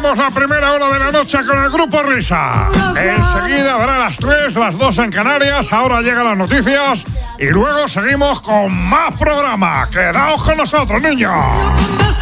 Abrimos la primera hora de la noche con el Grupo Risa. Enseguida dará las 3, las 2 en Canarias. Ahora llegan las noticias y luego seguimos con más programa. Quedaos con nosotros, niños.